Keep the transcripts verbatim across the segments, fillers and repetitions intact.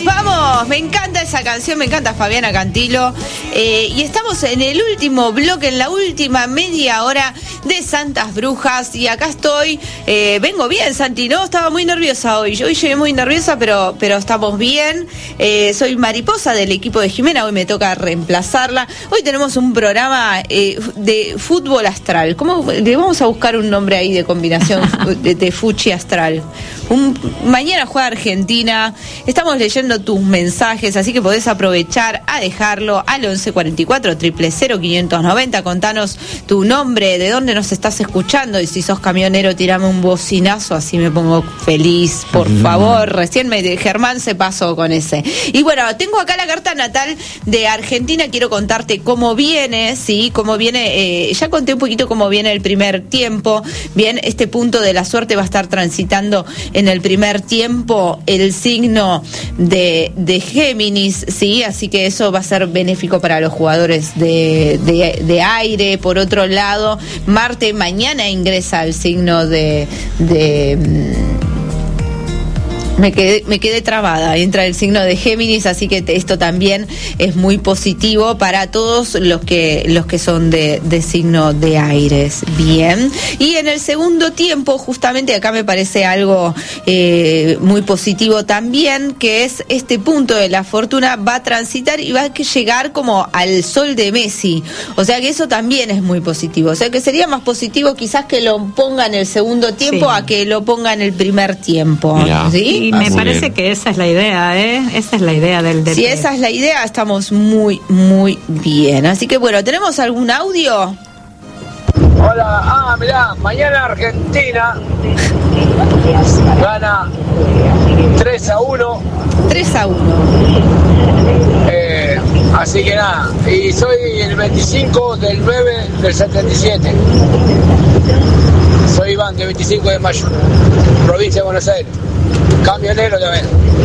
Vamos, me encanta esa canción, me encanta Fabiana Cantilo. Eh, y estamos en el último bloque, en la última media hora de Santas Brujas. Y acá estoy, eh, vengo bien, Santi, ¿no? Estaba muy nerviosa hoy. Hoy llegué muy nerviosa, pero, pero estamos bien. Eh, soy Mariposa del equipo de Jimena, hoy me toca reemplazarla. Hoy tenemos un programa eh, de fútbol astral. ¿Cómo? Le vamos a buscar un nombre ahí de combinación de, de fuchi astral. Un, mañana juega Argentina. Estamos leyendo tus mensajes, así que podés aprovechar a dejarlo al once cuarenta y cuatro, cero cero cero, quinientos noventa. Contanos tu nombre, de dónde nos estás escuchando, y si sos camionero, tirame un bocinazo, así me pongo feliz, por mm. favor. Recién me Germán se pasó con ese. Y bueno, tengo acá la carta natal de Argentina. Quiero contarte cómo viene, sí, cómo viene, eh, ya conté un poquito cómo viene el primer tiempo. Bien, este punto de la suerte va a estar transitando en el primer tiempo el signo de De, de Géminis, sí, así que eso va a ser benéfico para los jugadores de, de, de aire. Por otro lado, Marte mañana ingresa al signo de, de Me quedé, me quedé trabada, entra el signo de Géminis, así que esto también es muy positivo para todos los que los que son de, de signo de Aires. Bien, y en el segundo tiempo, justamente acá me parece algo eh, muy positivo también, que es este punto de la fortuna va a transitar y va a llegar como al sol de Messi, o sea que eso también es muy positivo, o sea que sería más positivo quizás que lo ponga en el segundo tiempo sí. a que lo ponga en el primer tiempo. Mirá. ¿Sí? Y me ah, parece bien. que esa es la idea, ¿eh? Esa es la idea del D T. Si esa es la idea, estamos muy, muy bien. Así que bueno, ¿tenemos algún audio? Hola, ah, mirá, mañana Argentina gana tres a uno. tres a uno. Eh, así que nada, y soy el veinticinco del nueve del setenta y siete. Soy Iván, del veinticinco de mayo, provincia de Buenos Aires. Camionero también.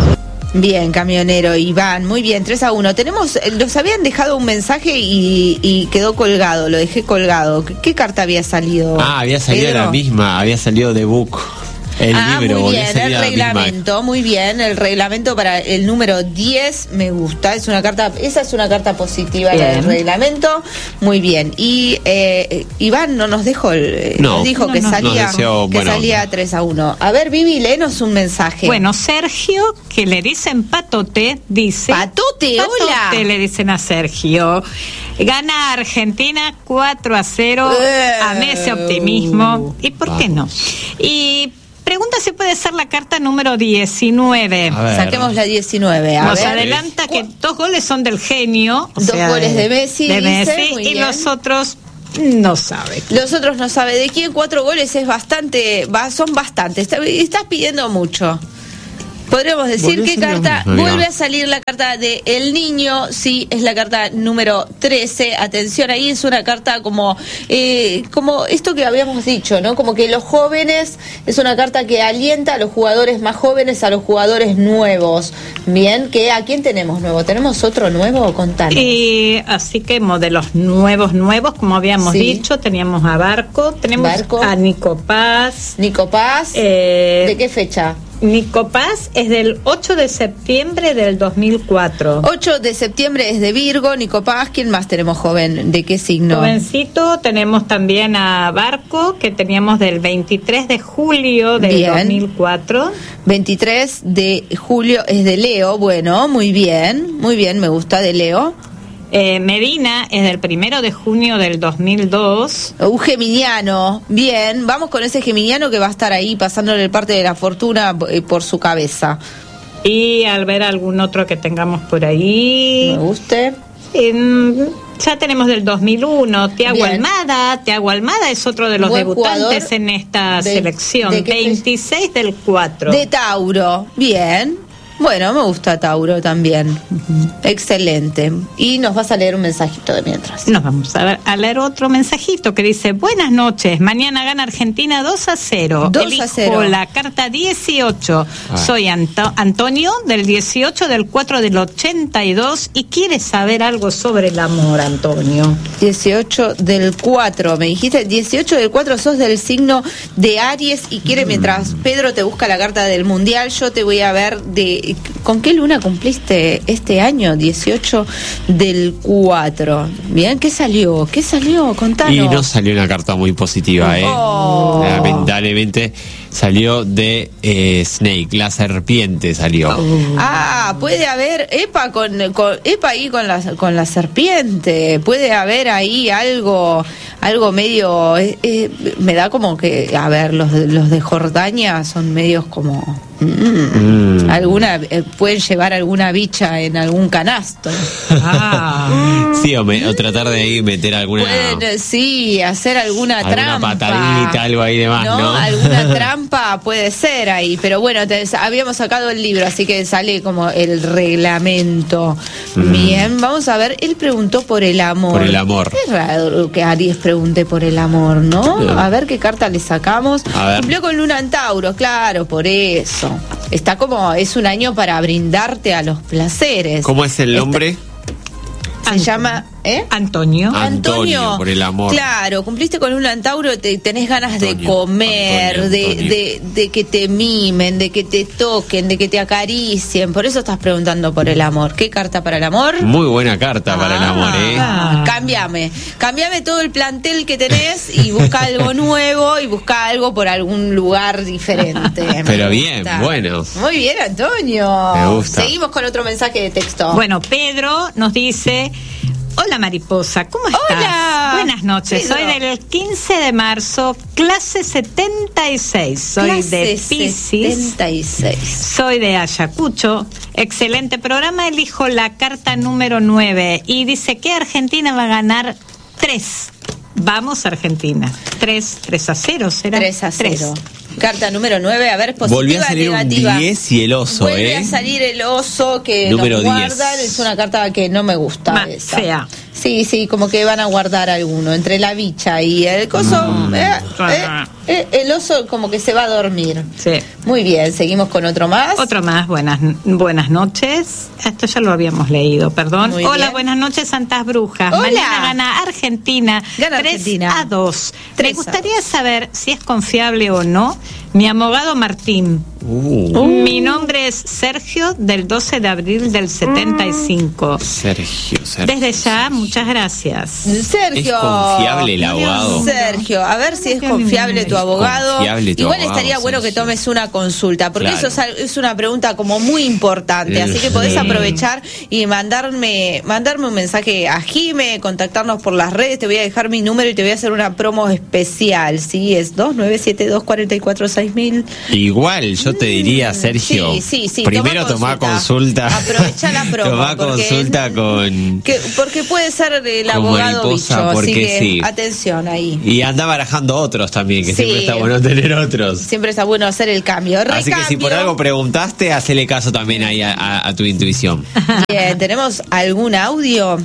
Bien, camionero, Iván, muy bien, tres a uno. Tenemos, nos habían dejado un mensaje y, y quedó colgado, lo dejé colgado. ¿Qué, qué carta había salido? Ah, había salido Pedro? la misma, había salido de Book. El ah, libro, muy bien, el reglamento, muy bien, el reglamento para el número diez, me gusta, es una carta, esa es una carta positiva del reglamento, muy bien. Y eh, Iván no nos dejó, no, nos dijo no, que no, salía, deseó, que bueno, salía tres a uno. A ver, Vivi, léenos un mensaje. Bueno, Sergio, que le dicen Patote, dice... Patote, Patote hola. Patote le dicen a Sergio. Gana Argentina cuatro a cero, uh, amé ese optimismo. ¿Y por qué no? Y... pregunta si puede ser la carta número diecinueve. Saquemos la diecinueve. A Nos ver. adelanta que dos goles son del genio. Dos sea, goles de Messi. De Messi dice, muy y bien. los otros no sabe. Los otros no sabe de quién. Cuatro goles es bastante, va, son bastantes. Estás pidiendo mucho. Podríamos decir qué carta vuelve a salir la carta de El Niño, sí, es la carta número trece. Atención, ahí es una carta como eh, como esto que habíamos dicho, ¿no? Como que los jóvenes, es una carta que alienta a los jugadores más jóvenes, a los jugadores nuevos. Bien, que ¿a quién tenemos nuevo? ¿Tenemos otro nuevo? Contanos. Y así que modelos nuevos, nuevos, como habíamos sí. dicho, teníamos a Barco, tenemos Barco. a Nico Paz. Nico Paz, eh, ¿de qué fecha? Nico Paz es del ocho de septiembre del dos mil cuatro. ocho de septiembre es de Virgo, Nico Paz. ¿Quién más tenemos joven? ¿De qué signo? Jovencito, tenemos también a Barco, que teníamos del veintitrés de julio del bien. dos mil cuatro. veintitrés de julio es de Leo, bueno, muy bien, muy bien, me gusta de Leo. Eh, Medina es del primero de junio del dos mil dos. Un geminiano, bien, vamos con ese geminiano que va a estar ahí pasándole el parte de la fortuna eh, por su cabeza. Y al ver algún otro que tengamos por ahí. Me guste. Eh, ya tenemos del dos mil uno, Thiago bien. Almada. Thiago Almada es otro de los buen debutantes en esta de, selección. ¿De veintiséis del cuatro. De Tauro, bien. Bueno, me gusta Tauro también. Uh-huh. Excelente. Y nos vas a leer un mensajito de mientras. Nos vamos a, ver, a leer otro mensajito que dice: buenas noches, mañana gana Argentina dos a cero. dos Elijo a cero. La carta dieciocho. Ah. Soy Anto- Antonio del dieciocho del cuatro del ochenta y dos y quiere saber algo sobre el amor, Antonio. dieciocho del cuatro, me dijiste, dieciocho del cuatro, sos del signo de Aries y quiere, mm. mientras Pedro te busca la carta del Mundial, yo te voy a ver de ¿qué, ¿con qué luna cumpliste este año? dieciocho del cuatro. Bien, ¿qué salió? ¿Qué salió? Contanos. Y no salió una carta muy positiva, ¿eh? Oh. Lamentablemente salió de eh, Snake, la serpiente salió. Oh. Ah, puede haber epa con, con epa ahí con la con la serpiente. Puede haber ahí algo algo medio eh, eh, me da como que a ver, los de, los de Jordania son medios como mm, mm. alguna eh, pueden llevar alguna bicha en algún canasto. Ah. Sí, o, me, o tratar de ahí meter alguna pueden, sí, hacer alguna, alguna trampa, patadita, algo ahí de más, ¿no? ¿no? Alguna trampa puede ser ahí, pero bueno, te, habíamos sacado el libro, así que sale como el reglamento. Mm. Bien, vamos a ver, él preguntó por el amor. Por el amor. Es raro que Aries pregunte por el amor, ¿no? Bien. A ver qué carta le sacamos. Cumplió con Luna en Tauro, claro, por eso. Está como, es un año para brindarte a los placeres. ¿Cómo es el nombre? Está, se Antonio. llama ¿eh? Antonio. Antonio. Antonio, por el amor. Claro, cumpliste con un Tauro, te, tenés ganas Antonio, de comer, Antonio, de, Antonio. De, de que te mimen, de que te toquen, de que te acaricien. Por eso estás preguntando por el amor. ¿Qué carta para el amor? Muy buena carta ah, para el amor, ¿eh? Ah. Cámbiame. Cámbiame todo el plantel que tenés y busca algo nuevo y busca algo por algún lugar diferente. Pero bien, bueno. Muy bien, Antonio. Me gusta. Seguimos con otro mensaje de texto. Bueno, Pedro nos dice: hola mariposa, ¿cómo estás? Hola. Buenas noches, Pedro. Soy del quince de marzo, clase setenta y seis. Soy clase de Piscis. setenta y seis. Soy de Ayacucho. Excelente programa, elijo la carta número nueve y dice que Argentina va a ganar tres. Vamos Argentina. tres, tres a cero será. tres a cero. Carta número nueve, a ver, positiva, volvió a salir negativa. Un diez y el oso, Vuelve ¿eh? a salir el oso que número nos guardan. diez. Es una carta que no me gusta. Ma, esa. Fea. Sí, sí, como que van a guardar alguno. Entre la bicha y el coso. Mm. Eh, eh, eh, el oso como que se va a dormir. Sí. Muy bien, seguimos con otro más. Otro más, buenas buenas noches. Esto ya lo habíamos leído, perdón. Muy Hola, bien. buenas noches, Santas Brujas. Hola. Mañana gana Argentina. Gana tres Argentina. a dos. tres Me gustaría saber si es confiable o no mi abogado Martín. Uh. Mi nombre es Sergio, del doce de abril del setenta y cinco. Sergio, Sergio. Desde ya, muchas gracias. Sergio. ¿Es confiable el abogado? Sergio, a ver si es confiable tu abogado. Confiable tu Igual abogado, estaría bueno Sergio. que tomes una consulta, porque Claro. eso es, es una pregunta como muy importante, así que podés Sí. aprovechar y mandarme mandarme un mensaje a Jime, contactarnos por las redes, te voy a dejar mi número y te voy a hacer una promo especial, sí, es dos nueve siete dos cuatro cuatro seis mil. Igual, yo te diría, Sergio, Sí, sí, sí, primero toma tomá consulta. Aprovecha la promo. Tomá porque- consulta con... que- porque puede ser el Con abogado mariposa, bicho, así porque que sí. atención ahí. Y anda barajando otros también, que Sí. siempre está bueno tener otros. Siempre está bueno hacer el cambio. Así que si por Recambio. algo preguntaste, hacele caso también ahí a, a- a tu intuición. Bien, ¿tenemos algún audio?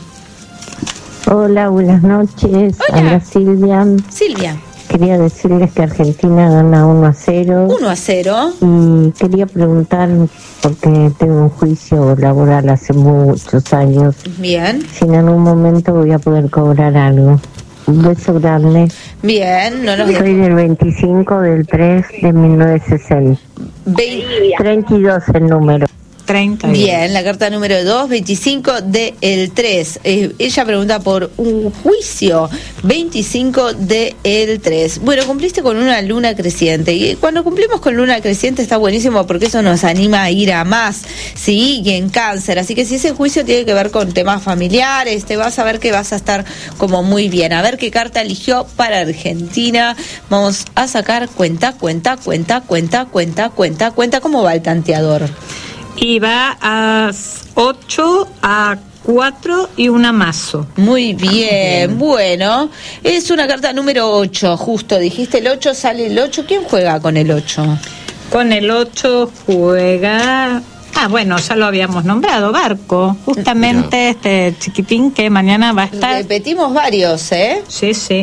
Hola, buenas noches. Hola. Habla Silvia. Silvia, Quería decirles que Argentina gana uno a cero. uno a cero. Y quería preguntar, porque tengo un juicio laboral hace muchos años, Bien, si en algún momento voy a poder cobrar algo. Un beso grande. bien, no nos Soy del veinticinco del tres de mil novecientos sesenta. Ve- treinta y dos el número. treinta. Bien, la carta número dos, veinticinco de el tres. Eh, ella pregunta por un juicio, veinticinco de el tres. Bueno, cumpliste con una luna creciente. Y cuando cumplimos con luna creciente está buenísimo porque eso nos anima a ir a más. Sí, y en Cáncer. Así que si ese juicio tiene que ver con temas familiares, te vas a ver que vas a estar como muy bien. A ver qué carta eligió para Argentina. Vamos a sacar cuenta, cuenta, cuenta, cuenta, cuenta, cuenta, cuenta. ¿Cómo va el tanteador? Y va a ocho, a cuatro y una mazo. Muy bien, bueno, es una carta número ocho, justo, dijiste el ocho, sale el ocho, ¿quién juega con el ocho? Con el ocho juega... Ah, bueno, ya lo habíamos nombrado, Barco. Justamente este chiquitín que mañana va a estar... Repetimos varios, ¿eh? Sí, sí.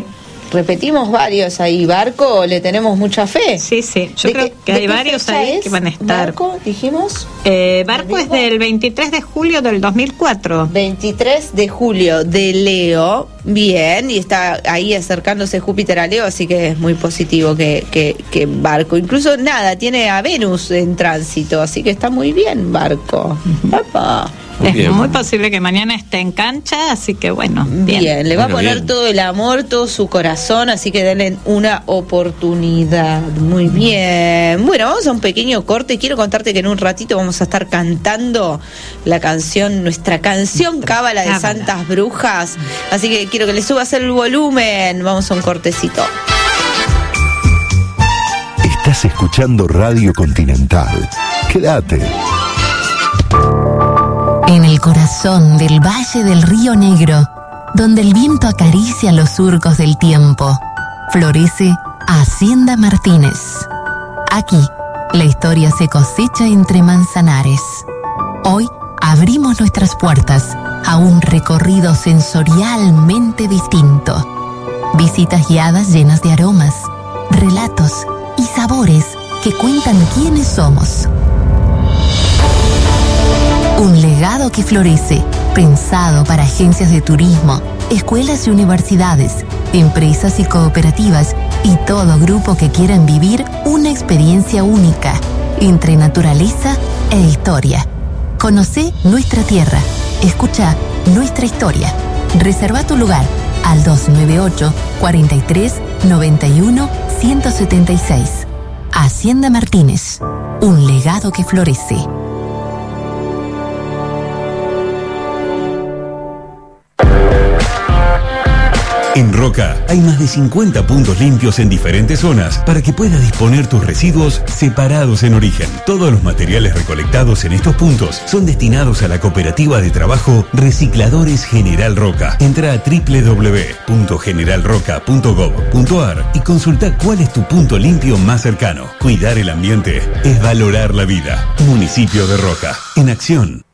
repetimos varios ahí. Barco, le tenemos mucha fe. Sí, sí, yo creo qué, que hay varios ahí que van a estar. ¿Barco, dijimos? Eh, Barco es del veintitrés de julio del dos mil cuatro. veintitrés de julio de Leo, bien, y está ahí acercándose Júpiter a Leo, así que es muy positivo que, que, que Barco. Incluso nada, tiene a Venus en tránsito, así que está muy bien Barco. Papá. Muy es bien. muy posible que mañana esté en cancha, así que bueno, bien. Bien, le va Bueno, a poner bien. todo el amor, todo su corazón, así que denle una oportunidad. Muy bien. Bueno, vamos a un pequeño corte. Quiero contarte que en un ratito vamos a estar cantando la canción, nuestra canción Cábala de Cábala. Santas Brujas. Así que quiero que le subas el volumen. Vamos a un cortecito. Estás escuchando Radio Continental. Quédate. En el corazón del Valle del Río Negro, donde el viento acaricia los surcos del tiempo, florece Hacienda Martínez. Aquí, la historia se cosecha entre manzanares. Hoy abrimos nuestras puertas a un recorrido sensorialmente distinto. Visitas guiadas llenas de aromas, relatos y sabores que cuentan quiénes somos. Un legado que florece, pensado para agencias de turismo, escuelas y universidades, empresas y cooperativas y todo grupo que quieran vivir una experiencia única entre naturaleza e historia. Conocé nuestra tierra, escucha nuestra historia. Reserva tu lugar al dos nueve ocho, cuatro tres, nueve uno, uno siete seis. Hacienda Martínez, un legado que florece. En Roca hay más de cincuenta puntos limpios en diferentes zonas para que puedas disponer tus residuos separados en origen. Todos los materiales recolectados en estos puntos son destinados a la cooperativa de trabajo Recicladores General Roca. Entra a doble u doble u doble u punto general roca punto gob punto ar y consulta cuál es tu punto limpio más cercano. Cuidar el ambiente es valorar la vida. Municipio de Roca, en acción.